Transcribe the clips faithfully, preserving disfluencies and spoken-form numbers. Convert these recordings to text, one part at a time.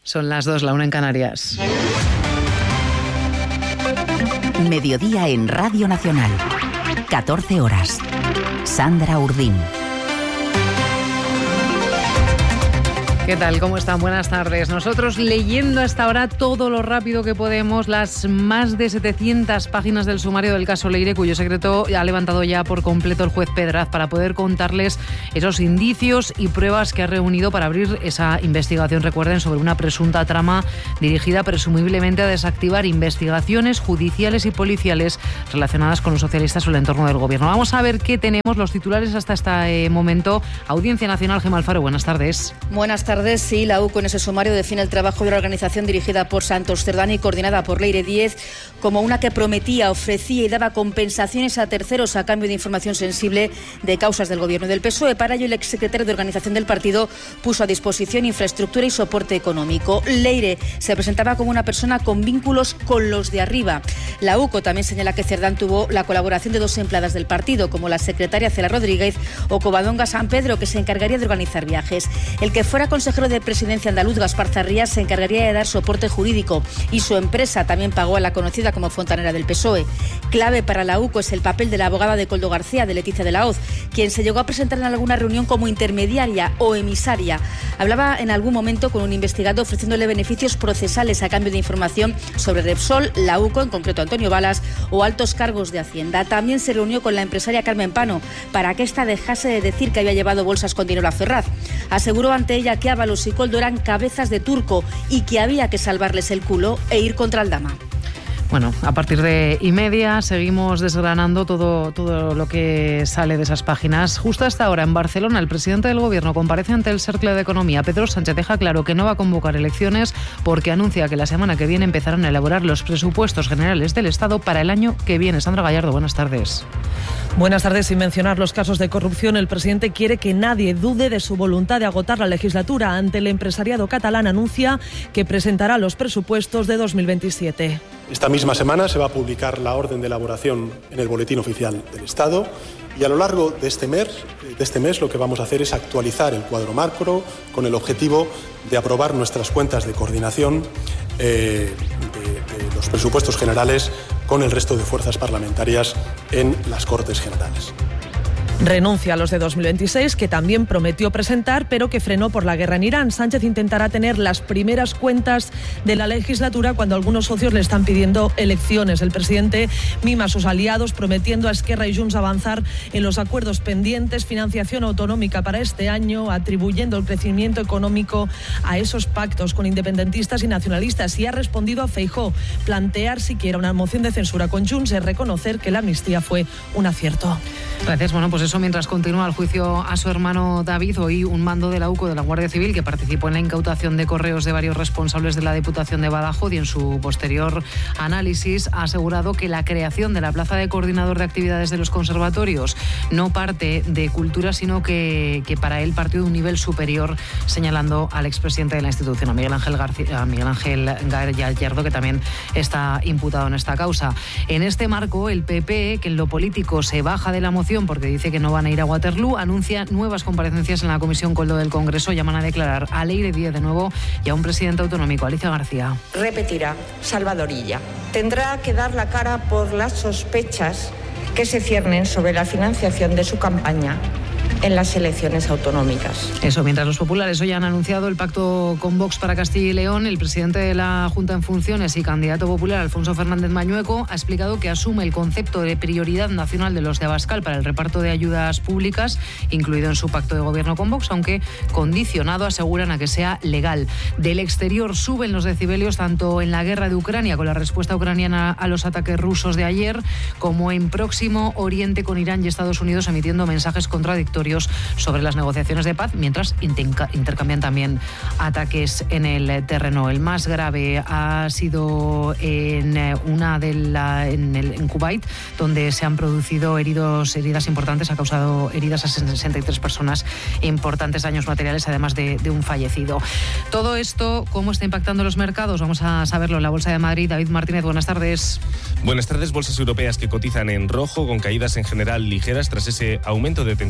Son las dos, la una en Canarias. Mediodía en Radio Nacional. catorce horas. Sandra Urdín. ¿Qué tal? ¿Cómo están? Buenas tardes. Nosotros leyendo hasta ahora todo lo rápido que podemos las más de setecientas páginas del sumario del caso Leire, cuyo secreto ha levantado ya por completo el juez Pedraz para poder contarles esos indicios y pruebas que ha reunido para abrir esa investigación, recuerden, sobre una presunta trama dirigida presumiblemente a desactivar investigaciones judiciales y policiales relacionadas con los socialistas o el entorno del gobierno. Vamos a ver qué tenemos, los titulares hasta este momento. Audiencia Nacional, Gemma Alfaro, buenas tardes. Buenas tardes. Sí, la U C O en ese sumario define el trabajo de la organización dirigida por Santos Cerdán y coordinada por Leire Díez como una que prometía, ofrecía y daba compensaciones a terceros a cambio de información sensible de causas del gobierno del P S O E. Para ello, el exsecretario de organización del partido puso a disposición infraestructura y soporte económico. Leire se presentaba como una persona con vínculos con los de arriba. La U C O también señala que Cerdán tuvo la colaboración de dos empleadas del partido, como la secretaria Cela Rodríguez o Covadonga San Pedro, que se encargaría de organizar viajes. El que fuera consejero de presidencia andaluz, Gaspar Zarrías, se encargaría de dar soporte jurídico y su empresa también pagó a la conocida como fontanera del P S O E. Clave para la U C O es el papel de la abogada de Coldo García, de Leticia de la Hoz, quien se llegó a presentar en alguna reunión como intermediaria o emisaria. Hablaba en algún momento con un investigado ofreciéndole beneficios procesales a cambio de información sobre Repsol, la U C O, en concreto Antonio Balas, o altos cargos de Hacienda. También se reunió con la empresaria Carmen Pano para que ésta dejase de decir que había llevado bolsas con dinero a Ferraz. Aseguró ante ella que Ábalos y Coldo eran cabezas de turco y que había que salvarles el culo e ir contra Aldama. Bueno, a partir de y media seguimos desgranando todo, todo lo que sale de esas páginas. Justo hasta ahora, en Barcelona, el presidente del Gobierno comparece ante el Cercle de Economía. Pedro Sánchez deja claro que no va a convocar elecciones porque anuncia que la semana que viene empezarán a elaborar los presupuestos generales del Estado para el año que viene. Sandra Gallardo, buenas tardes. Buenas tardes. Sin mencionar los casos de corrupción, el presidente quiere que nadie dude de su voluntad de agotar la legislatura. Ante el empresariado catalán anuncia que presentará los presupuestos de dos mil veintisiete. Esta misma semana se va a publicar la orden de elaboración en el Boletín Oficial del Estado y a lo largo de este mes, de este mes lo que vamos a hacer es actualizar el cuadro macro con el objetivo de aprobar nuestras cuentas de coordinación eh, de, de los presupuestos generales con el resto de fuerzas parlamentarias en las Cortes Generales. Renuncia a los de dos mil veintiséis, que también prometió presentar, pero que frenó por la guerra en Irán. Sánchez intentará tener las primeras cuentas de la legislatura cuando algunos socios le están pidiendo elecciones. El presidente mima a sus aliados, prometiendo a Esquerra y Junts avanzar en los acuerdos pendientes, financiación autonómica para este año, atribuyendo el crecimiento económico a esos pactos con independentistas y nacionalistas. Y ha respondido a Feijóo. Plantear siquiera una moción de censura con Junts es reconocer que la amnistía fue un acierto. Gracias. Bueno, pues eso mientras continúa el juicio a su hermano David. Hoy un mando de la U C O de la Guardia Civil que participó en la incautación de correos de varios responsables de la Diputación de Badajoz y en su posterior análisis ha asegurado que la creación de la plaza de coordinador de actividades de los conservatorios no parte de cultura, sino que, que para él partió de un nivel superior, señalando al expresidente de la institución, a Miguel Ángel García, a Miguel Ángel Gallardo, que también está imputado en esta causa. En este marco, el P P, que en lo político se baja de la moción porque dice que no van a ir a Waterloo, anuncia nuevas comparecencias en la Comisión Coldo del Congreso. Llaman a declarar a Leire Díez de nuevo y a un presidente autonómico, Alicia García. Repetirá, Salvadorilla. Tendrá que dar la cara por las sospechas que se ciernen sobre la financiación de su campaña en las elecciones autonómicas. Eso, mientras los populares hoy han anunciado el pacto con Vox para Castilla y León, el presidente de la Junta en funciones y candidato popular, Alfonso Fernández Mañueco, ha explicado que asume el concepto de prioridad nacional de los de Abascal para el reparto de ayudas públicas, incluido en su pacto de gobierno con Vox, aunque condicionado, aseguran, a que sea legal. Del exterior suben los decibelios tanto en la guerra de Ucrania, con la respuesta ucraniana a los ataques rusos de ayer, como en Próximo Oriente, con Irán y Estados Unidos emitiendo mensajes contradictorios sobre las negociaciones de paz, mientras intercambian también ataques en el terreno. El más grave ha sido en una de la en, el, en Kuwait, donde se han producido heridos, heridas importantes, ha causado heridas a sesenta y tres personas, importantes daños materiales, además de, de un fallecido. Todo esto, ¿cómo está impactando los mercados? Vamos a saberlo en la Bolsa de Madrid. David Martínez, buenas tardes. Buenas tardes. Bolsas europeas que cotizan en rojo, con caídas en general ligeras tras ese aumento de tensión entre Estados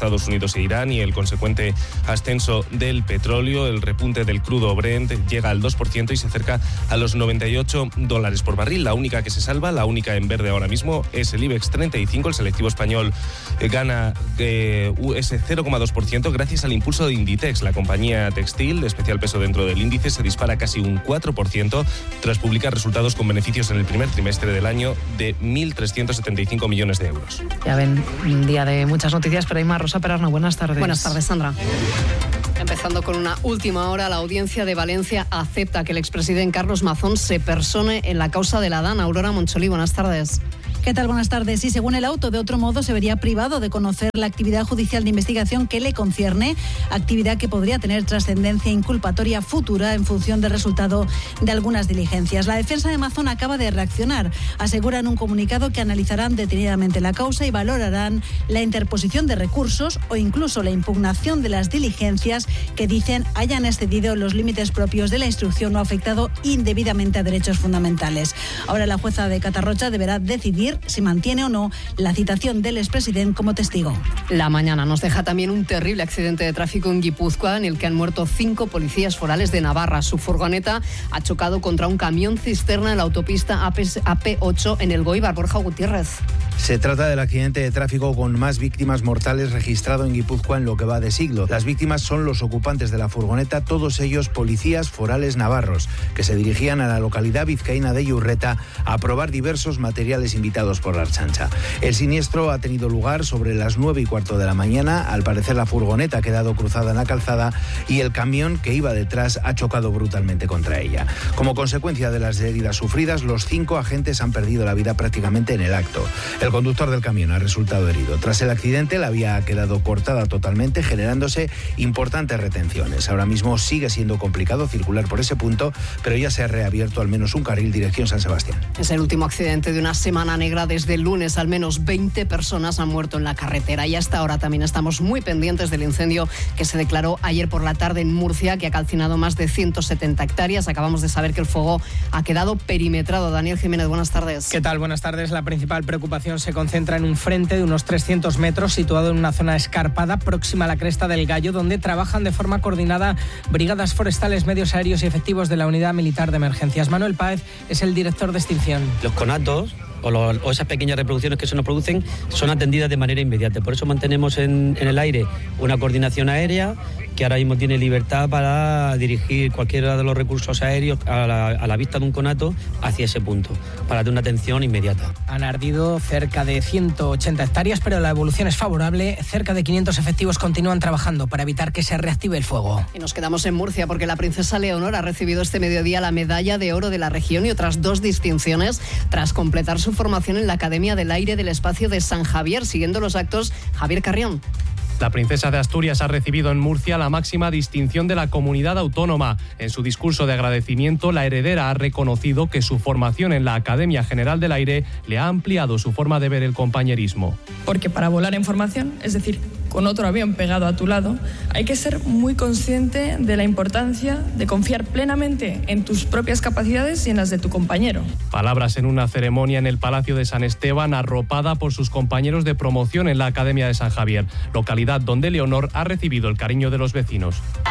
Estados Unidos e Irán y el consecuente ascenso del petróleo. El repunte del crudo Brent llega al dos por ciento y se acerca a los noventa y ocho dólares por barril. La única que se salva, la única en verde ahora mismo, es el IBEX treinta y cinco. El selectivo español eh, gana eh, ese cero coma dos por ciento gracias al impulso de Inditex. La compañía textil, de especial peso dentro del índice, se dispara casi un cuatro por ciento tras publicar resultados con beneficios en el primer trimestre del año de mil trescientos setenta y cinco millones de euros. Ya ven, un día de muchas noticias, pero hay más. Rosa Perarno, buenas tardes. Buenas tardes, Sandra. Empezando con una última hora, la Audiencia de Valencia acepta que el expresidente Carlos Mazón se persone en la causa de la DAN. Aurora Moncholí, buenas tardes. ¿Qué tal? Buenas tardes. Y según el auto, de otro modo se vería privado de conocer la actividad judicial de investigación que le concierne, actividad que podría tener trascendencia inculpatoria futura en función del resultado de algunas diligencias. La defensa de Mazón acaba de reaccionar. Asegura en un comunicado que analizarán detenidamente la causa y valorarán la interposición de recursos o incluso la impugnación de las diligencias que dicen hayan excedido los límites propios de la instrucción o afectado indebidamente a derechos fundamentales. Ahora la jueza de Catarrocha deberá decidir si mantiene o no la citación del expresidente como testigo. La mañana nos deja también un terrible accidente de tráfico en Guipúzcoa en el que han muerto cinco policías forales de Navarra. Su furgoneta ha chocado contra un camión cisterna en la autopista A P ocho en el Goibar. Borja Gutiérrez. Se trata del accidente de tráfico con más víctimas mortales registrado en Guipúzcoa en lo que va de siglo. Las víctimas son los ocupantes de la furgoneta, todos ellos policías forales navarros, que se dirigían a la localidad vizcaína de Iurreta a probar diversos materiales invitados por la Ertzaintza. El siniestro ha tenido lugar sobre las nueve y cuarto de la mañana. Al parecer la furgoneta ha quedado cruzada en la calzada y el camión que iba detrás ha chocado brutalmente contra ella. Como consecuencia de las heridas sufridas, los cinco agentes han perdido la vida prácticamente en el acto. El conductor del camión ha resultado herido. Tras el accidente, la vía ha quedado cortada totalmente, generándose importantes retenciones. Ahora mismo sigue siendo complicado circular por ese punto, pero ya se ha reabierto al menos un carril dirección San Sebastián. Es el último accidente de una semana negra. Desde el lunes, al menos veinte personas han muerto en la carretera y hasta ahora también estamos muy pendientes del incendio que se declaró ayer por la tarde en Murcia, que ha calcinado más de ciento setenta hectáreas. Acabamos de saber que el fuego ha quedado perimetrado. Daniel Jiménez, buenas tardes. ¿Qué tal? Buenas tardes. La principal preocupación se concentra en un frente de unos trescientos metros situado en una zona escarpada próxima a la Cresta del Gallo, donde trabajan de forma coordinada brigadas forestales, medios aéreos y efectivos de la Unidad Militar de Emergencias. Manuel Páez es el director de extinción. Los conatos O, lo, o esas pequeñas reproducciones que se nos producen son atendidas de manera inmediata. Por eso mantenemos en, en el aire una coordinación aérea que ahora mismo tiene libertad para dirigir cualquiera de los recursos aéreos a la, a la vista de un conato hacia ese punto, para dar una atención inmediata. Han ardido cerca de ciento ochenta hectáreas, pero la evolución es favorable. Cerca de quinientos efectivos continúan trabajando para evitar que se reactive el fuego. Y nos quedamos en Murcia porque la princesa Leonor ha recibido este mediodía la medalla de oro de la región y otras dos distinciones tras completar su formación en la Academia del Aire del Espacio de San Javier. Siguiendo los actos, Javier Carrión. La princesa de Asturias ha recibido en Murcia la máxima distinción de la comunidad autónoma. En su discurso de agradecimiento, la heredera ha reconocido que su formación en la Academia General del Aire le ha ampliado su forma de ver el compañerismo. Porque para volar en formación, es decir, con otro avión pegado a tu lado, hay que ser muy consciente de la importancia de confiar plenamente en tus propias capacidades y en las de tu compañero. Palabras en una ceremonia en el Palacio de San Esteban, arropada por sus compañeros de promoción en la Academia de San Javier, localidad donde Leonor ha recibido el cariño de los vecinos.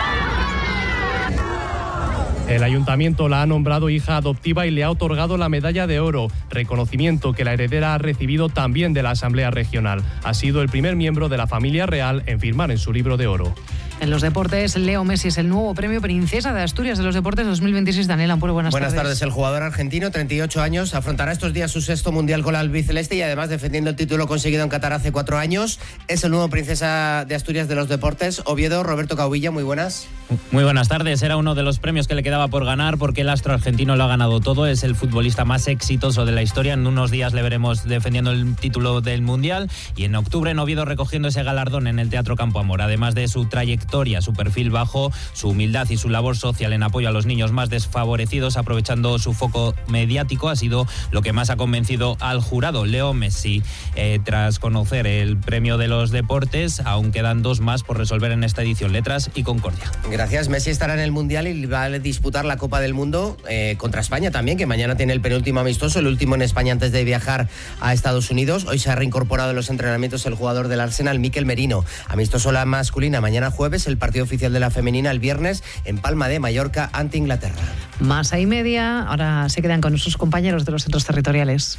El ayuntamiento la ha nombrado hija adoptiva y le ha otorgado la medalla de oro, reconocimiento que la heredera ha recibido también de la Asamblea Regional. Ha sido el primer miembro de la familia real en firmar en su libro de oro. En los deportes, Leo Messi es el nuevo premio Princesa de Asturias de los Deportes dos mil veintiséis. Daniel Ampuero, buenas, buenas tardes. tardes. El jugador argentino, treinta y ocho años, afrontará estos días su sexto mundial con la albiceleste y además defendiendo el título conseguido en Qatar hace cuatro años. Es el nuevo Princesa de Asturias de los Deportes. Oviedo, Roberto Caubilla, muy buenas. Muy buenas tardes. Era uno de los premios que le quedaba por ganar porque el astro argentino lo ha ganado todo. Es el futbolista más exitoso de la historia. En unos días le veremos defendiendo el título del mundial y en octubre en Oviedo recogiendo ese galardón en el Teatro Campo Amor. Además de su trayectoria trayectoria, su perfil bajo, su humildad y su labor social en apoyo a los niños más desfavorecidos, aprovechando su foco mediático, ha sido lo que más ha convencido al jurado. Leo Messi, eh, tras conocer el premio de los deportes, aún quedan dos más por resolver en esta edición, Letras y Concordia. Gracias. Messi estará en el Mundial y va a disputar la Copa del Mundo eh, contra España también, que mañana tiene el penúltimo amistoso, el último en España antes de viajar a Estados Unidos. Hoy se ha reincorporado en los entrenamientos el jugador del Arsenal, Mikel Merino. Amistoso la masculina mañana jueves, el partido oficial de la femenina el viernes en Palma de Mallorca ante Inglaterra. Más a y media, ahora se quedan con nuestros compañeros de los centros territoriales.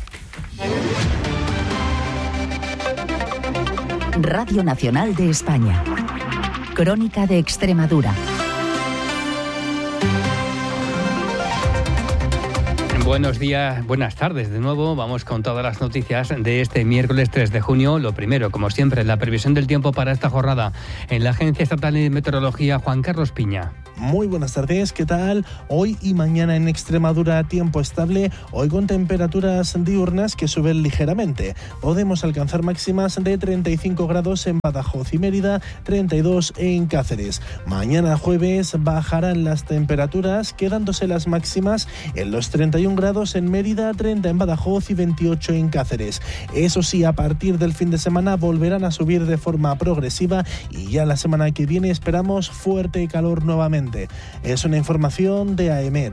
Radio Nacional de España. Crónica de Extremadura. Buenos días, buenas tardes de nuevo. Vamos con todas las noticias de este miércoles tres de junio. Lo primero, como siempre, la previsión del tiempo para esta jornada. En la Agencia Estatal de Meteorología, Juan Carlos Piña. Muy buenas tardes, ¿qué tal? Hoy y mañana en Extremadura tiempo estable, hoy con temperaturas diurnas que suben ligeramente. Podemos alcanzar máximas de treinta y cinco grados en Badajoz y Mérida, treinta y dos en Cáceres. Mañana jueves bajarán las temperaturas, quedándose las máximas en los treinta y un grados en Mérida, treinta en Badajoz y veintiocho en Cáceres. Eso sí, a partir del fin de semana volverán a subir de forma progresiva y ya la semana que viene esperamos fuerte calor nuevamente. Es una información de AEMET.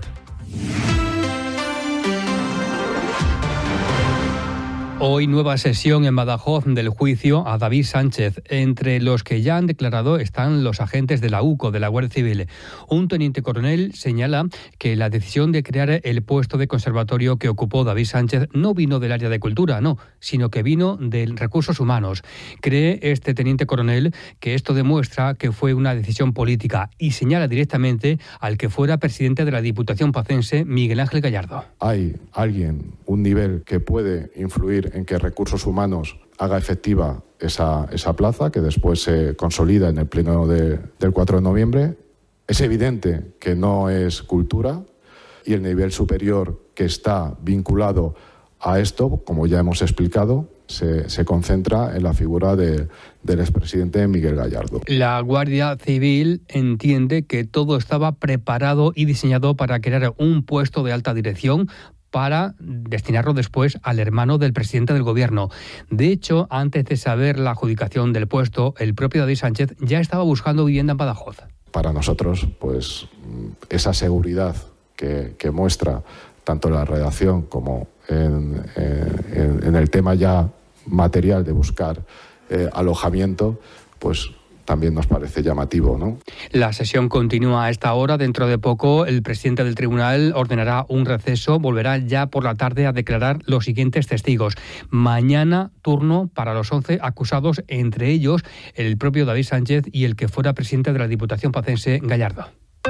Hoy nueva sesión en Badajoz del juicio a David Sánchez. Entre los que ya han declarado están los agentes de la UCO, de la Guardia Civil. Un teniente coronel señala que la decisión de crear el puesto de conservatorio que ocupó David Sánchez no vino del área de cultura, no, sino que vino de recursos humanos. Cree este teniente coronel que esto demuestra que fue una decisión política y señala directamente al que fuera presidente de la Diputación Pacense, Miguel Ángel Gallardo. Hay alguien, un nivel que puede influir en que Recursos Humanos haga efectiva esa, esa plaza, que después se consolida en el pleno de, del cuatro de noviembre. Es evidente que no es cultura y el nivel superior que está vinculado a esto, como ya hemos explicado, se, se concentra en la figura de, del expresidente Miguel Gallardo. La Guardia Civil entiende que todo estaba preparado y diseñado para crear un puesto de alta dirección para destinarlo después al hermano del presidente del gobierno. De hecho, antes de saber la adjudicación del puesto, el propio David Sánchez ya estaba buscando vivienda en Badajoz. Para nosotros, pues esa seguridad que, que muestra tanto la redacción como en, en, en el tema ya material de buscar eh, alojamiento, pues también nos parece llamativo, ¿no? La sesión continúa a esta hora. Dentro de poco, el presidente del tribunal ordenará un receso. Volverá ya por la tarde a declarar los siguientes testigos. Mañana, turno para los once acusados, entre ellos el propio David Sánchez y el que fuera presidente de la Diputación Pacense, Gallardo.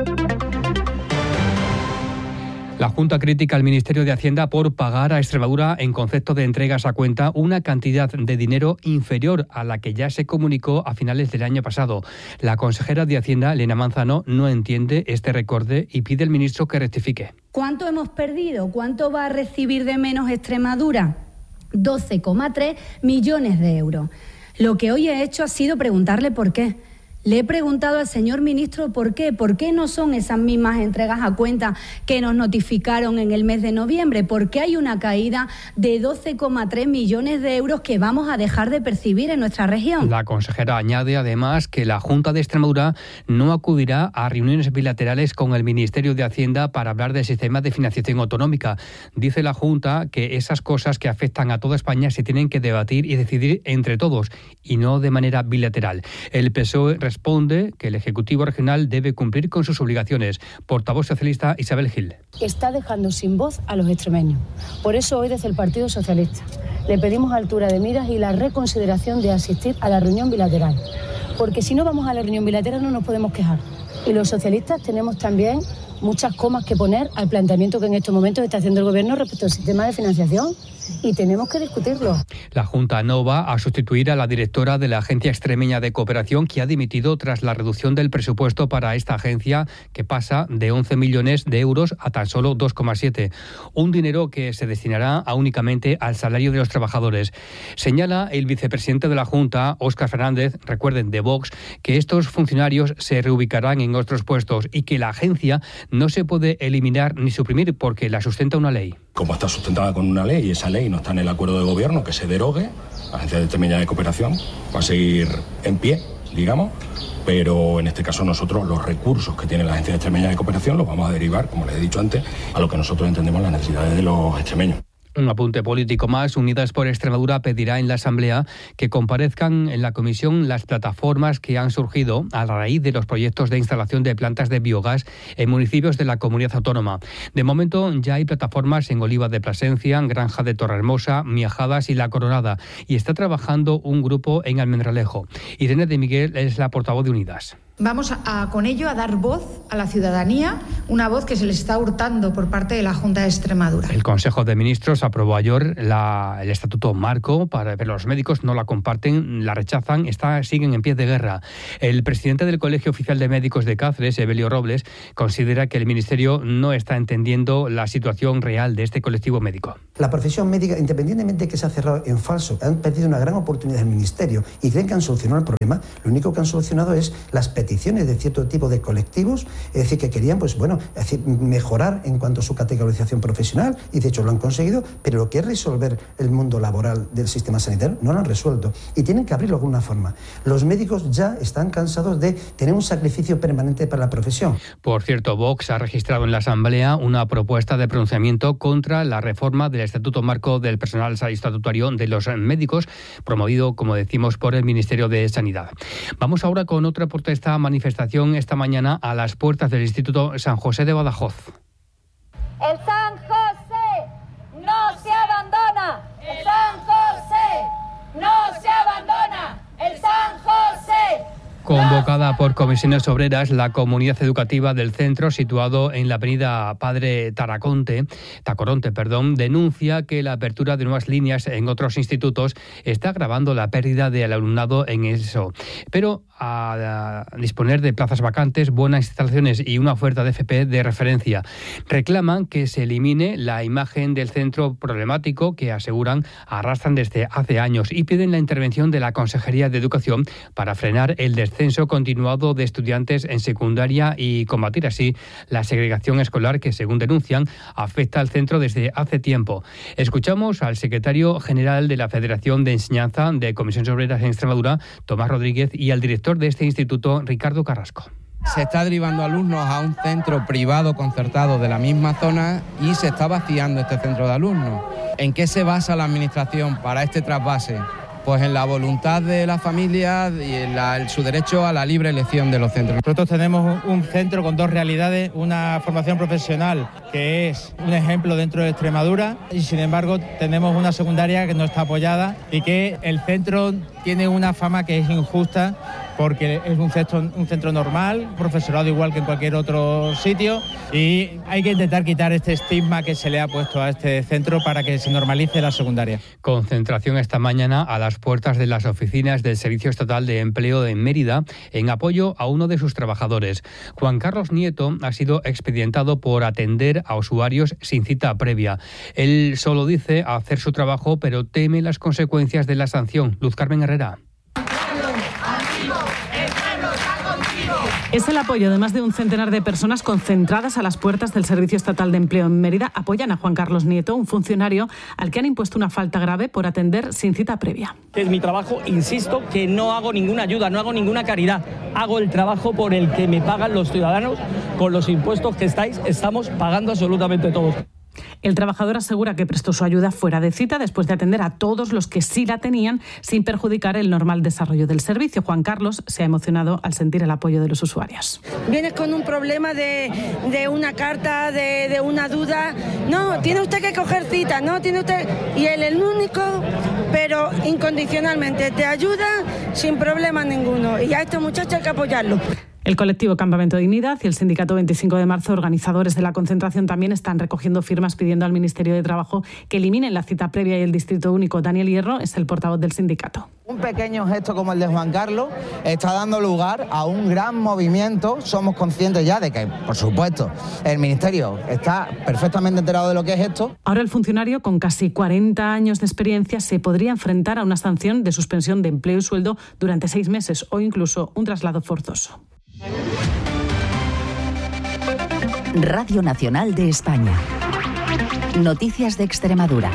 La Junta critica al Ministerio de Hacienda por pagar a Extremadura en concepto de entregas a cuenta una cantidad de dinero inferior a la que ya se comunicó a finales del año pasado. La consejera de Hacienda, Elena Manzano, no entiende este recorte y pide al ministro que rectifique. ¿Cuánto hemos perdido? ¿Cuánto va a recibir de menos Extremadura? doce coma tres millones de euros. Lo que hoy he hecho ha sido preguntarle por qué. Le he preguntado al señor ministro por qué, por qué no son esas mismas entregas a cuenta que nos notificaron en el mes de noviembre, por qué hay una caída de doce coma tres millones de euros que vamos a dejar de percibir en nuestra región. La consejera añade además que la Junta de Extremadura no acudirá a reuniones bilaterales con el Ministerio de Hacienda para hablar del sistema de financiación autonómica. Dice la Junta que esas cosas que afectan a toda España se tienen que debatir y decidir entre todos y no de manera bilateral. El P S O E responde que el Ejecutivo Regional debe cumplir con sus obligaciones. Portavoz socialista Isabel Gil. Está dejando sin voz a los extremeños. Por eso hoy desde el Partido Socialista le pedimos altura de miras y la reconsideración de asistir a la reunión bilateral. Porque si no vamos a la reunión bilateral no nos podemos quejar. Y los socialistas tenemos también muchas comas que poner al planteamiento que en estos momentos está haciendo el Gobierno respecto al sistema de financiación y tenemos que discutirlo. La Junta no va a sustituir a la directora de la Agencia Extremeña de Cooperación, que ha dimitido tras la reducción del presupuesto para esta agencia, que pasa de once millones de euros a tan solo dos coma siete. Un dinero que se destinará a únicamente al salario de los trabajadores. Señala el vicepresidente de la Junta, Óscar Fernández, recuerden, de Vox, que estos funcionarios se reubicarán en otros puestos y que la agencia no se puede eliminar ni suprimir porque la sustenta una ley. Como está sustentada con una ley y esa ley no está en el acuerdo de gobierno, que se derogue, la Agencia Extremeña de Cooperación va a seguir en pie, digamos, pero en este caso nosotros los recursos que tiene la Agencia Extremeña de Cooperación los vamos a derivar, como les he dicho antes, a lo que nosotros entendemos las necesidades de los extremeños. Un apunte político más. Unidas por Extremadura pedirá en la Asamblea que comparezcan en la comisión las plataformas que han surgido a raíz de los proyectos de instalación de plantas de biogás en municipios de la comunidad autónoma. De momento ya hay plataformas en Oliva de Plasencia, Granja de Torrehermosa, Miajadas y La Coronada, y está trabajando un grupo en Almendralejo. Irene de Miguel es la portavoz de Unidas. Vamos a, con ello a dar voz a la ciudadanía, una voz que se les está hurtando por parte de la Junta de Extremadura. El Consejo de Ministros aprobó ayer la, el Estatuto Marco, para, pero los médicos no la comparten, la rechazan, está, siguen en pie de guerra. El presidente del Colegio Oficial de Médicos de Cáceres, Evelio Robles, considera que el Ministerio no está entendiendo la situación real de este colectivo médico. La profesión médica, independientemente de que se ha cerrado en falso, han perdido una gran oportunidad del Ministerio y creen que han solucionado el problema. Lo único que han solucionado es las peticiones de cierto tipo de colectivos, es decir, que querían, pues bueno, es decir, mejorar en cuanto a su categorización profesional, y de hecho lo han conseguido, pero lo que es resolver el mundo laboral del sistema sanitario no lo han resuelto y tienen que abrirlo de alguna forma. Los médicos ya están cansados de tener un sacrificio permanente para la profesión. Por cierto, Vox ha registrado en la Asamblea una propuesta de pronunciamiento contra la reforma del Estatuto Marco del Personal Estatutario de los Médicos, promovido, como decimos, por el Ministerio de Sanidad. Vamos ahora con otra protesta, manifestación esta mañana a las puertas del Instituto San José de Badajoz. El San José no se abandona, el San José no se abandona, el San José. Convocada por comisiones obreras, la comunidad educativa del centro, situado en la avenida Padre Taraconte, Tacoronte, perdón, denuncia que la apertura de nuevas líneas en otros institutos está agravando la pérdida del alumnado en eso. Pero a disponer de plazas vacantes, buenas instalaciones y una oferta de F P de referencia, reclaman que se elimine la imagen del centro problemático que aseguran arrastran desde hace años y piden la intervención de la Consejería de Educación para frenar el descenso continuado de estudiantes en secundaria y combatir así la segregación escolar que, según denuncian, afecta al centro desde hace tiempo. Escuchamos al secretario general de la Federación de Enseñanza de Comisiones Obreras en Extremadura, Tomás Rodríguez, y al director de este instituto, Ricardo Carrasco. Se está derivando alumnos a un centro privado concertado de la misma zona y se está vaciando este centro de alumnos. ¿En qué se basa la Administración para este trasvase? Pues en la voluntad de la familia y en la, su derecho a la libre elección de los centros. Nosotros tenemos un centro con dos realidades, una formación profesional que es un ejemplo dentro de Extremadura y sin embargo tenemos una secundaria que no está apoyada y que el centro tiene una fama que es injusta porque es un centro, un centro normal, profesorado igual que en cualquier otro sitio, y hay que intentar quitar este estigma que se le ha puesto a este centro para que se normalice la secundaria. Concentración esta mañana a las puertas de las oficinas del Servicio Estatal de Empleo de Mérida en apoyo a uno de sus trabajadores. Juan Carlos Nieto ha sido expedientado por atender a usuarios sin cita previa. Él solo dice hacer su trabajo, pero teme las consecuencias de la sanción. Luz Carmen Herrera. Es el apoyo de más de un centenar de personas concentradas a las puertas del Servicio Estatal de Empleo en Mérida. Apoyan a Juan Carlos Nieto, un funcionario al que han impuesto una falta grave por atender sin cita previa. Es mi trabajo, insisto, que no hago ninguna ayuda, no hago ninguna caridad. Hago el trabajo por el que me pagan los ciudadanos con los impuestos que estáis, estamos pagando absolutamente todos. El trabajador asegura que prestó su ayuda fuera de cita después de atender a todos los que sí la tenían sin perjudicar el normal desarrollo del servicio. Juan Carlos se ha emocionado al sentir el apoyo de los usuarios. Vienes con un problema de, de una carta, de, de una duda. No, tiene usted que coger cita, no, tiene usted... Y él el único, pero incondicionalmente te ayuda sin problema ninguno. Y a estos muchachos hay que apoyarlo. El colectivo Campamento Dignidad y el sindicato veinticinco de marzo, organizadores de la concentración, también están recogiendo firmas pidiendo al Ministerio de Trabajo que eliminen la cita previa y el distrito único. Daniel Hierro es el portavoz del sindicato. Un pequeño gesto como el de Juan Carlos está dando lugar a un gran movimiento. Somos conscientes ya de que, por supuesto, el Ministerio está perfectamente enterado de lo que es esto. Ahora el funcionario, con casi cuarenta años de experiencia, se podría enfrentar a una sanción de suspensión de empleo y sueldo durante seis meses o incluso un traslado forzoso. Radio Nacional de España. Noticias de Extremadura.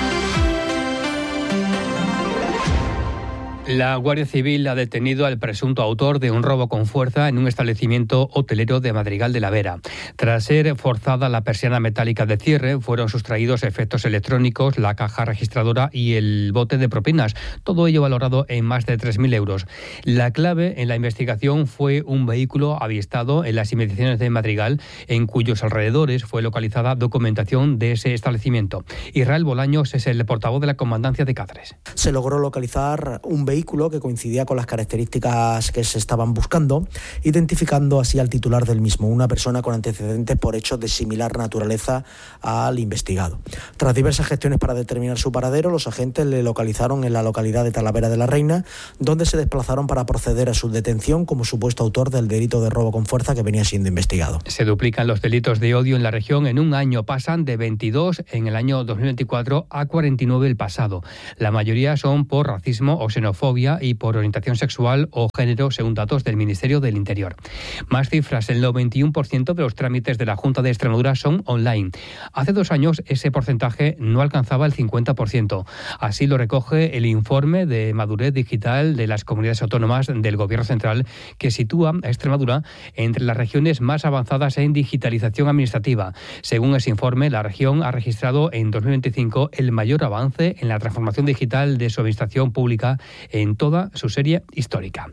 La Guardia Civil ha detenido al presunto autor de un robo con fuerza en un establecimiento hotelero de Madrigal de la Vera. Tras ser forzada la persiana metálica de cierre, fueron sustraídos efectos electrónicos, la caja registradora y el bote de propinas. Todo ello valorado en más de tres mil euros. La clave en la investigación fue un vehículo avistado en las inmediaciones de Madrigal, en cuyos alrededores fue localizada documentación de ese establecimiento. Israel Bolaños es el portavoz de la Comandancia de Cáceres. Se logró localizar un vehículo vehículo que coincidía con las características que se estaban buscando, identificando así al titular del mismo, una persona con antecedentes por hechos de similar naturaleza al investigado. Tras diversas gestiones para determinar su paradero, los agentes le localizaron en la localidad de Talavera de la Reina, donde se desplazaron para proceder a su detención como supuesto autor del delito de robo con fuerza que venía siendo investigado. Se duplican los delitos de odio en la región. En un año pasan de veintidós en el año dos mil veinticuatro a cuarenta y nueve el pasado. La mayoría son por racismo o xenofobia y por orientación sexual o género, según datos del Ministerio del Interior. Más cifras, el noventa y uno por ciento de los trámites de la Junta de Extremadura son online. Hace dos años ese porcentaje no alcanzaba el cincuenta por ciento. Así lo recoge el informe de madurez digital de las comunidades autónomas del Gobierno Central, que sitúa a Extremadura entre las regiones más avanzadas en digitalización administrativa. Según ese informe, la región ha registrado en dos mil veinticinco el mayor avance en la transformación digital de su administración pública en toda su serie histórica.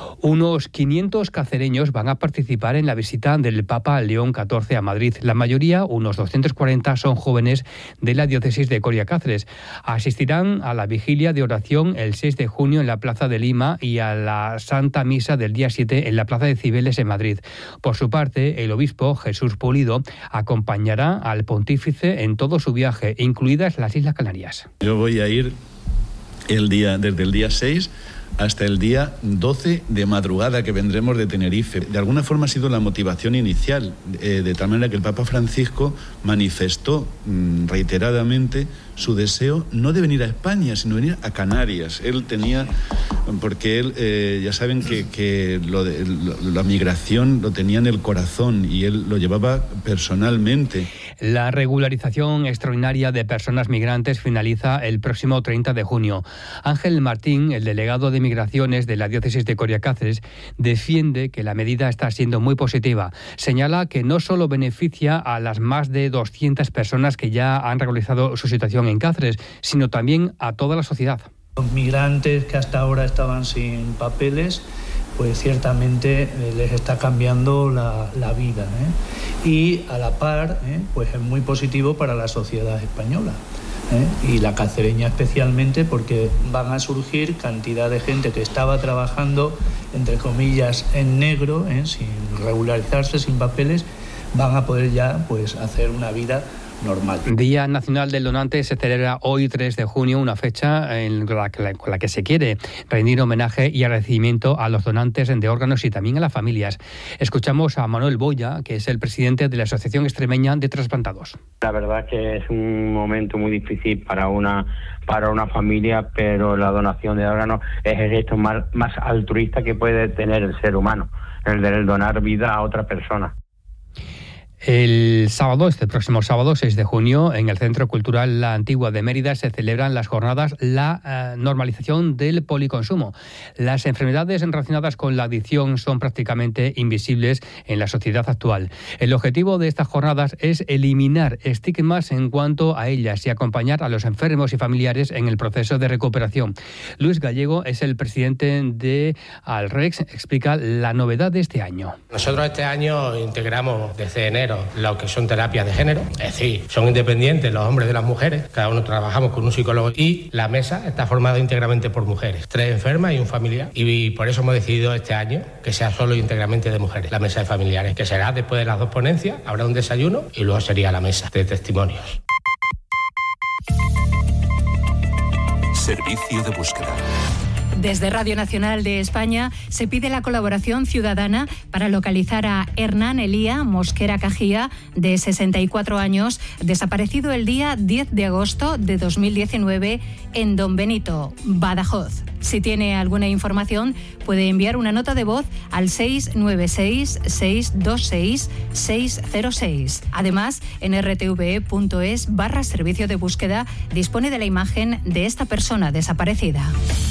Unos quinientos cacereños van a participar en la visita del Papa León catorce a Madrid. La mayoría, unos doscientos cuarenta, son jóvenes de la diócesis de Coria Cáceres. Asistirán a la vigilia de oración el seis de junio en la Plaza de Lima y a la Santa Misa del día siete en la Plaza de Cibeles en Madrid. Por su parte, el obispo Jesús Pulido acompañará al pontífice en todo su viaje, incluidas las Islas Canarias. Yo voy a ir el día, desde el día seis hasta el día doce de madrugada, que vendremos de Tenerife. De alguna forma ha sido la motivación inicial, eh, de tal manera que el Papa Francisco manifestó mmm, reiteradamente su deseo no de venir a España, sino de venir a Canarias. Él tenía, porque él, eh, ya saben que, que lo de, lo, la migración lo tenía en el corazón y él lo llevaba personalmente. La regularización extraordinaria de personas migrantes finaliza el próximo treinta de junio. Ángel Martín, el delegado de Migraciones de la diócesis de Coria Cáceres, defiende que la medida está siendo muy positiva. Señala que no solo beneficia a las más de doscientas personas que ya han regularizado su situación en Cáceres, sino también a toda la sociedad. Los migrantes que hasta ahora estaban sin papeles, pues ciertamente eh, les está cambiando la, la vida, ¿eh? Y a la par, ¿eh? pues es muy positivo para la sociedad española, ¿eh? Y la cacereña especialmente, porque van a surgir cantidad de gente que estaba trabajando, entre comillas, en negro, ¿eh? sin regularizarse, sin papeles, van a poder ya pues hacer una vida normal. Día Nacional del Donante se celebra hoy tres de junio, una fecha en la que, con la que se quiere rendir homenaje y agradecimiento a los donantes de órganos y también a las familias. Escuchamos a Manuel Boya, que es el presidente de la Asociación Extremeña de Trasplantados. La verdad que es un momento muy difícil para una para una familia, pero la donación de órganos es el gesto más, más altruista que puede tener el ser humano, el de donar vida a otra persona. El sábado, este próximo sábado, seis de junio, en el Centro Cultural La Antigua de Mérida se celebran las jornadas La eh, normalización del policonsumo. Las enfermedades relacionadas con la adicción son prácticamente invisibles en la sociedad actual. El objetivo de estas jornadas es eliminar estigmas en cuanto a ellas y acompañar a los enfermos y familiares en el proceso de recuperación. Luis Gallego es el presidente de Alrex, explica la novedad de este año. Nosotros este año integramos desde enero género lo que son terapias de género, es decir, son independientes los hombres de las mujeres, cada uno trabajamos con un psicólogo y la mesa está formada íntegramente por mujeres, tres enfermas y un familiar, y por eso hemos decidido este año que sea solo íntegramente de mujeres, la mesa de familiares, que será después de las dos ponencias, habrá un desayuno y luego sería la mesa de testimonios. Servicio de búsqueda. Desde Radio Nacional de España se pide la colaboración ciudadana para localizar a Hernán Elía Mosquera Cajía, de sesenta y cuatro años, desaparecido el día diez de agosto de dos mil diecinueve en Don Benito, Badajoz. Si tiene alguna información, puede enviar una nota de voz al seis nueve seis, seis dos seis, seis cero seis. Además, en r t v e punto es barra servicio de búsqueda dispone de la imagen de esta persona desaparecida.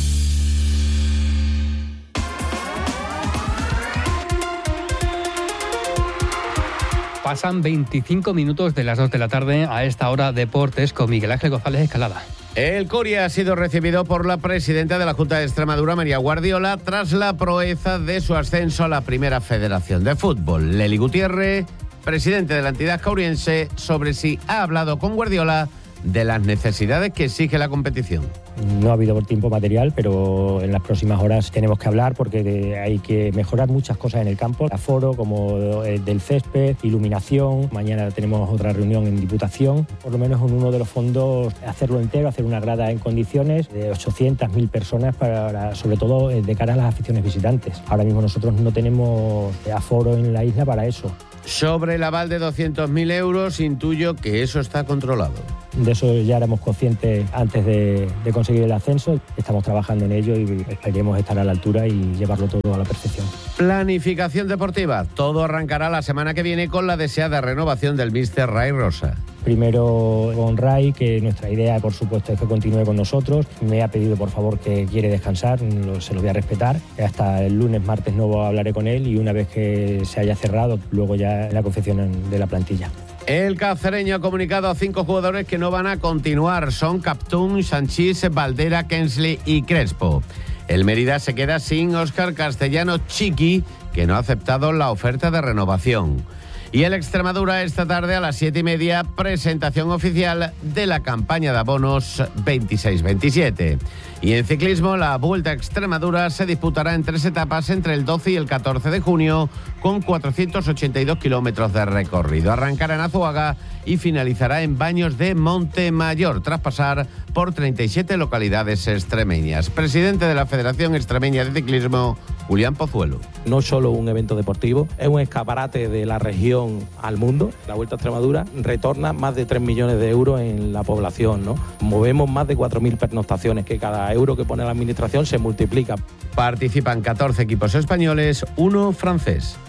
Pasan veinticinco minutos de las dos de la tarde. A esta hora, deportes con Miguel Ángel González Escalada. El Coria ha sido recibido por la presidenta de la Junta de Extremadura, María Guardiola, tras la proeza de su ascenso a la Primera Federación de Fútbol. Leli Gutiérrez, presidente de la entidad cauriense, sobre si ha hablado con Guardiola de las necesidades que exige la competición. No ha habido tiempo material, pero en las próximas horas tenemos que hablar porque hay que mejorar muchas cosas en el campo, aforo como del césped, iluminación. Mañana tenemos otra reunión en Diputación, por lo menos en uno de los fondos hacerlo entero, hacer una grada en condiciones de ochocientas mil personas, para, sobre todo de cara a las aficiones visitantes. Ahora mismo nosotros no tenemos aforo en la isla para eso. Sobre el aval de doscientos mil euros, intuyo que eso está controlado. De eso ya éramos conscientes antes de, de conseguir el ascenso. Estamos trabajando en ello y esperemos estar a la altura y llevarlo todo a la perfección. Planificación deportiva. Todo arrancará la semana que viene con la deseada renovación del míster Ray Rosa. Primero con Ray, que nuestra idea, por supuesto, es que continúe con nosotros. Me ha pedido, por favor, que quiere descansar, se lo voy a respetar. Hasta el lunes, martes nuevo hablaré con él y una vez que se haya cerrado, luego ya en la confección de la plantilla. El cacereño ha comunicado a cinco jugadores que no van a continuar. Son Captún, Sanchís, Valdera, Kensley y Crespo. El Mérida se queda sin Óscar Castellano Chiqui, que no ha aceptado la oferta de renovación. Y el Extremadura esta tarde a las siete y media, presentación oficial de la campaña de abonos veintiséis veintisiete. Y en ciclismo, la Vuelta a Extremadura se disputará en tres etapas entre el doce y el catorce de junio, con cuatrocientos ochenta y dos kilómetros de recorrido. Arrancará en Azuaga y finalizará en Baños de Montemayor, tras pasar por treinta y siete localidades extremeñas. Presidente de la Federación Extremeña de Ciclismo, Julián Pozuelo. No solo un evento deportivo, es un escaparate de la región al mundo. La Vuelta a Extremadura retorna más de tres millones de euros en la población, ¿no? Movemos más de cuatro mil pernoctaciones, que cada euro que pone la administración se multiplica. Participan catorce equipos españoles, uno francés.